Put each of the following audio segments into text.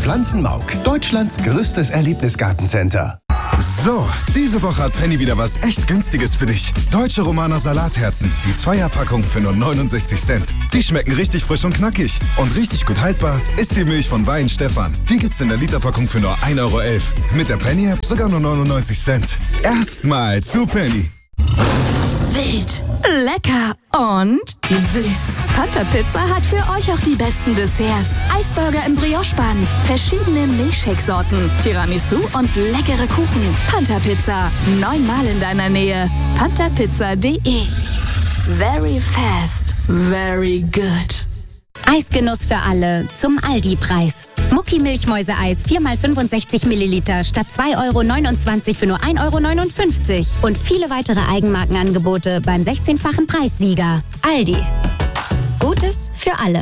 Pflanzenmauk, Deutschlands größtes Erlebnisgartencenter. So, diese Woche hat Penny wieder was echt Günstiges für dich. Deutsche Romaner Salatherzen, die Zweierpackung für nur 69 Cent. Die schmecken richtig frisch und knackig. Und richtig gut haltbar ist die Milch von Wein Stefan. Die gibt's in der Literpackung für nur 1,11 Euro. Mit der Penny-App sogar nur 99 Cent. Erstmal zu Penny. Wild, lecker und süß. Panta Pizza hat für euch auch die besten Desserts. Eisburger im Brioche-Bann, verschiedene Milchshake-Sorten, Tiramisu und leckere Kuchen. Panta Pizza, 9-mal in deiner Nähe. pantapizza.de. Very fast, very good. Eisgenuss für alle zum Aldi-Preis. Mucki Milchmäuseeis 4x65 Milliliter statt 2,29 € für nur 1,59 € und viele weitere Eigenmarkenangebote beim 16-fachen Preissieger. Aldi. Gutes für alle.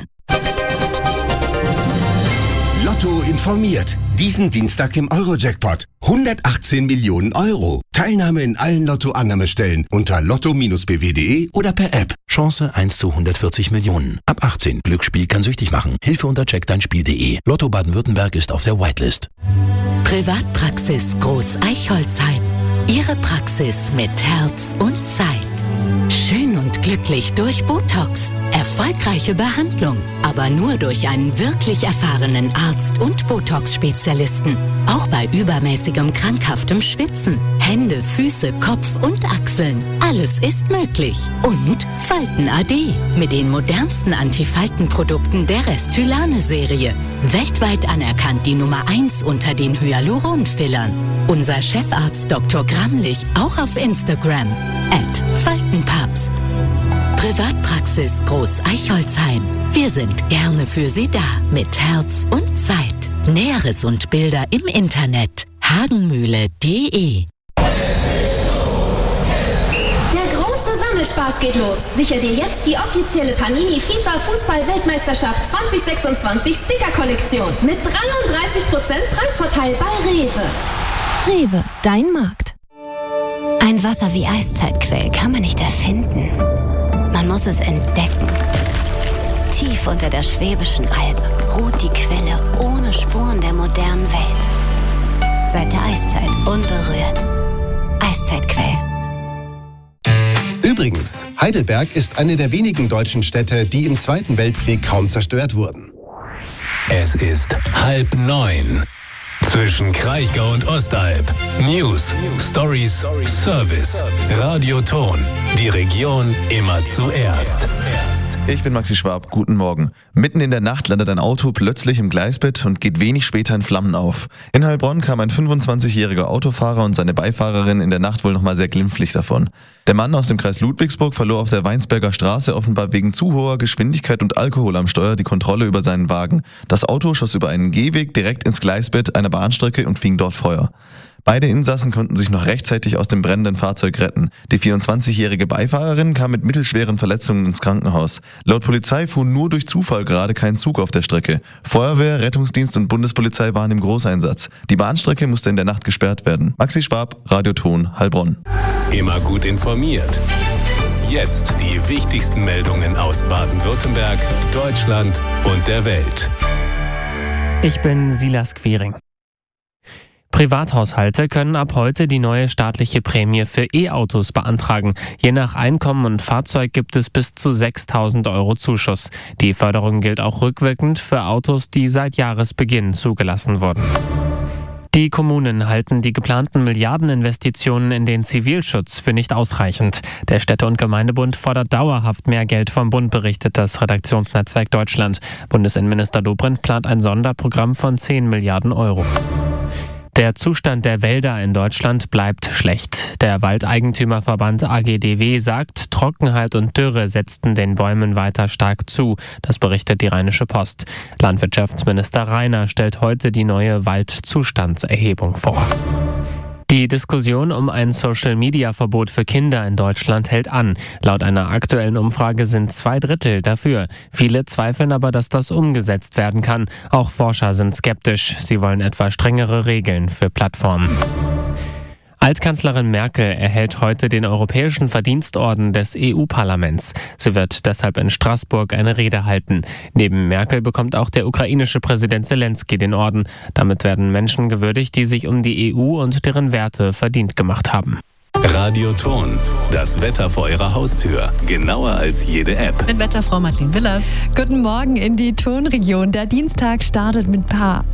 Lotto informiert. Diesen Dienstag im Euro-Jackpot. 118 Millionen Euro. Teilnahme in allen Lotto-Annahmestellen unter lotto-bw.de oder per App. Chance 1 zu 140 Millionen. Ab 18. Glücksspiel kann süchtig machen. Hilfe unter checkdeinspiel.de. Lotto Baden-Württemberg ist auf der Whitelist. Privatpraxis Groß Eichholzheim. Ihre Praxis mit Herz und Zeit. Schön und glücklich durch Botox. Erfolgreiche Behandlung, aber nur durch einen wirklich erfahrenen Arzt und Botox-Spezialisten. Auch bei übermäßigem krankhaftem Schwitzen. Hände, Füße, Kopf und Achseln. Alles ist möglich. Und Falten AD mit den modernsten Antifaltenprodukten der Restylane-Serie. Weltweit anerkannt die Nummer 1 unter den Hyaluron-Fillern. Unser Chefarzt Dr. Gramlich auch auf Instagram @Faltenpapst. Privatpraxis Groß Eichholzheim. Wir sind gerne für Sie da mit Herz und Zeit. Näheres und Bilder im Internet hagenmühle.de. Der große Sammelspaß geht los. Sichere dir jetzt die offizielle Panini FIFA Fußball-Weltmeisterschaft 2026 Sticker-Kollektion mit 33% Preisvorteil bei Rewe. Rewe, dein Markt. Ein Wasser wie Eiszeitquell kann man nicht erfinden. Man muss es entdecken. Tief unter der Schwäbischen Alb ruht die Quelle ohne Spuren der modernen Welt. Seit der Eiszeit unberührt. Eiszeitquell. Übrigens, Heidelberg ist eine der wenigen deutschen Städte, die im Zweiten Weltkrieg kaum zerstört wurden. Es ist 8:30. Zwischen Kraichgau und Ostalb. News, Stories, Service, Radioton. Die Region immer zuerst. Ich bin Maxi Schwab, guten Morgen. Mitten in der Nacht landet ein Auto plötzlich im Gleisbett und geht wenig später in Flammen auf. In Heilbronn kam ein 25-jähriger Autofahrer und seine Beifahrerin in der Nacht wohl nochmal sehr glimpflich davon. Der Mann aus dem Kreis Ludwigsburg verlor auf der Weinsberger Straße offenbar wegen zu hoher Geschwindigkeit und Alkohol am Steuer die Kontrolle über seinen Wagen. Das Auto schoss über einen Gehweg direkt ins Gleisbett einer Bahnstrecke und fing dort Feuer. Beide Insassen konnten sich noch rechtzeitig aus dem brennenden Fahrzeug retten. Die 24-jährige Beifahrerin kam mit mittelschweren Verletzungen ins Krankenhaus. Laut Polizei fuhr nur durch Zufall gerade kein Zug auf der Strecke. Feuerwehr, Rettungsdienst und Bundespolizei waren im Großeinsatz. Die Bahnstrecke musste in der Nacht gesperrt werden. Maxi Schwab, Radioton, Heilbronn. Immer gut informiert. Jetzt die wichtigsten Meldungen aus Baden-Württemberg, Deutschland und der Welt. Ich bin Silas Quiring. Privathaushalte können ab heute die neue staatliche Prämie für E-Autos beantragen. Je nach Einkommen und Fahrzeug gibt es bis zu 6.000 € Zuschuss. Die Förderung gilt auch rückwirkend für Autos, die seit Jahresbeginn zugelassen wurden. Die Kommunen halten die geplanten Milliardeninvestitionen in den Zivilschutz für nicht ausreichend. Der Städte- und Gemeindebund fordert dauerhaft mehr Geld vom Bund, berichtet das Redaktionsnetzwerk Deutschland. Bundesinnenminister Dobrindt plant ein Sonderprogramm von 10 Milliarden €. Der Zustand der Wälder in Deutschland bleibt schlecht. Der Waldeigentümerverband AGDW sagt, Trockenheit und Dürre setzten den Bäumen weiter stark zu. Das berichtet die Rheinische Post. Landwirtschaftsminister Rainer stellt heute die neue Waldzustandserhebung vor. Die Diskussion um ein Social-Media-Verbot für Kinder in Deutschland hält an. Laut einer aktuellen Umfrage sind 2/3 dafür. Viele zweifeln aber, dass das umgesetzt werden kann. Auch Forscher sind skeptisch. Sie wollen etwa strengere Regeln für Plattformen. Altkanzlerin Merkel erhält heute den Europäischen Verdienstorden des EU-Parlaments. Sie wird deshalb in Straßburg eine Rede halten. Neben Merkel bekommt auch der ukrainische Präsident Zelensky den Orden. Damit werden Menschen gewürdigt, die sich um die EU und deren Werte verdient gemacht haben. Radioton, das Wetter vor Ihrer Haustür. Genauer als jede App. Mit Wetterfrau Madeleine Willers. Guten Morgen in die Tonregion. Der Dienstag startet mit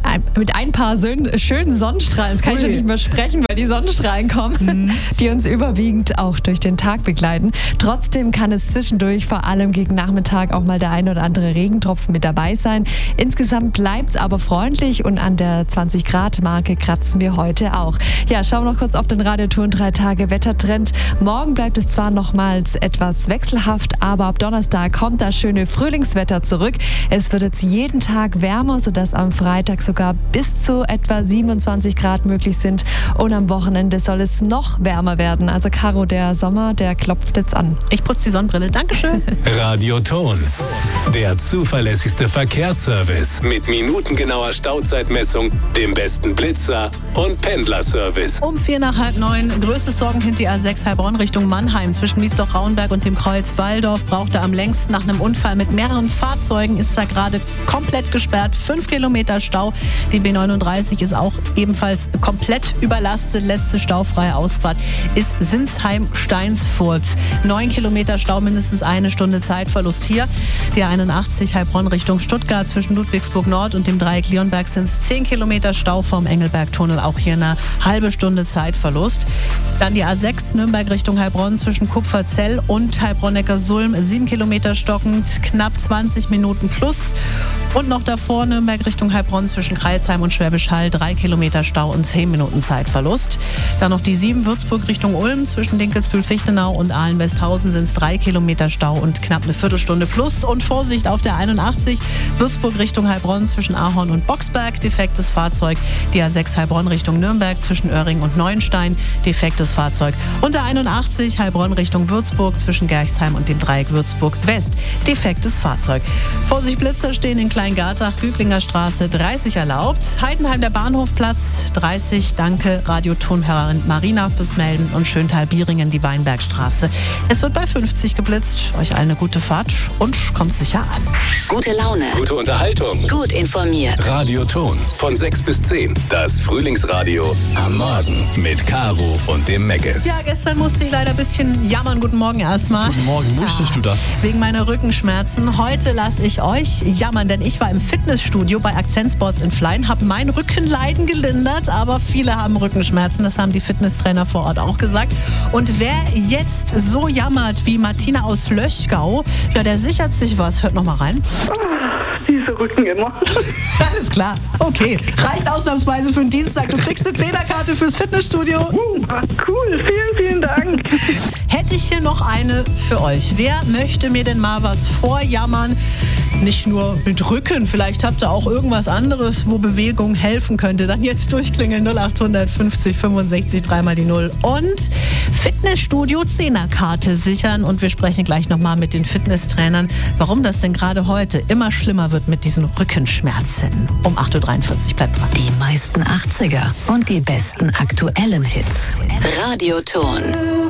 ein paar schönen Sonnenstrahlen. Das kann ich schon nicht mehr sprechen, weil die Sonnenstrahlen kommen, die uns überwiegend auch durch den Tag begleiten. Trotzdem kann es zwischendurch, vor allem gegen Nachmittag, auch mal der ein oder andere Regentropfen mit dabei sein. Insgesamt bleibt es aber freundlich und an der 20-Grad-Marke kratzen wir heute auch. Ja, schauen wir noch kurz auf den Radioton 3 Tage Wettertrend. Morgen bleibt es zwar nochmals etwas wechselhaft, aber ab Donnerstag kommt das schöne Frühlingswetter zurück. Es wird jetzt jeden Tag wärmer, sodass am Freitag sogar bis zu etwa 27 Grad möglich sind. Und am Wochenende soll es noch wärmer werden. Also Caro, der Sommer, der klopft jetzt an. Ich putze die Sonnenbrille. Dankeschön. Radioton, der zuverlässigste Verkehrsservice mit minutengenauer Stauzeitmessung, dem besten Blitzer und Pendlerservice. Um 8:45, größte Sorgen hinter die A6 Heilbronn Richtung Mannheim. Zwischen Miesloch-Rauenberg und dem Kreuz Walldorf braucht er am längsten nach einem Unfall mit mehreren Fahrzeugen. Ist da gerade komplett gesperrt. 5 Kilometer Stau. Die B39 ist auch ebenfalls komplett überlastet. Letzte staufreie Ausfahrt ist Sinsheim-Steinsfurt. 9 Kilometer Stau, mindestens eine Stunde Zeitverlust hier. Die 81 Heilbronn Richtung Stuttgart zwischen Ludwigsburg Nord und dem Dreieck Leonberg sind es 10 Kilometer Stau vom Engelberg-Tunnel. Auch hier eine halbe Stunde Zeitverlust. Dann die A6 Nürnberg Richtung Heilbronn zwischen Kupferzell und Heilbronn-Neckarsulm. 7 Kilometer stockend, knapp 20 Minuten plus. Und noch davor Nürnberg Richtung Heilbronn zwischen Crailsheim und Schwäbisch Hall. 3 Kilometer Stau und 10 Minuten Zeitverlust. Dann noch die 7 Würzburg Richtung Ulm zwischen Dinkelsbühl-Fichtenau und Ahlen-Westhausen sind es 3 Kilometer Stau und knapp eine Viertelstunde plus. Und Vorsicht auf der 81 Würzburg Richtung Heilbronn zwischen Ahorn und Boxberg. Defektes Fahrzeug. Die A6 Heilbronn Richtung Nürnberg zwischen Oerring und Neuenstein. Defektes Fahrzeug. Und der 81 Heilbronn Richtung Würzburg zwischen Gerchsheim und dem Dreieck Würzburg West. Defektes Fahrzeug. Vorsicht, Blitzer stehen in Kleingartach, Güglinger Straße 30 erlaubt. Heidenheim der Bahnhofplatz 30. Danke Radiotonhörerin Marina fürs Melden und Schöntal-Bieringen die Weinbergstraße. Es wird bei 50 geblitzt. Euch allen eine gute Fahrt und kommt sicher an. Gute Laune. Gute Unterhaltung. Gut informiert. Radioton von 6 bis 10. Das Frühlingsradio am Morgen mit Caro und dem Meggis. Ja, gestern musste ich leider ein bisschen jammern. Guten Morgen erstmal. Guten Morgen, musstest du das? Wegen meiner Rückenschmerzen. Heute lasse ich euch jammern, denn ich war im Fitnessstudio bei Akzent Sports in Flein, habe mein Rückenleiden gelindert, aber viele haben Rückenschmerzen. Das haben die Fitnesstrainer vor Ort auch gesagt. Und wer jetzt so jammert wie Martina aus Löchgau, ja, der sichert sich was. Hört noch mal rein. Diese Rücken immer. Alles klar, okay. Reicht ausnahmsweise für den Dienstag. Du kriegst eine 10er-Karte fürs Fitnessstudio. Cool, vielen, vielen Dank. Hätte ich hier noch eine für euch. Wer möchte mir denn mal was vorjammern? Nicht nur mit Rücken, vielleicht habt ihr auch irgendwas anderes, wo Bewegung helfen könnte. Dann jetzt durchklingeln 0800 50 65 3 die 0 und Fitnessstudio 10er-Karte sichern. Und wir sprechen gleich nochmal mit den Fitnesstrainern, warum das denn gerade heute immer schlimmer wird mit diesen Rückenschmerzen. Um 8.43 Uhr, bleibt dran. Die meisten 80er und die besten aktuellen Hits. Radioton.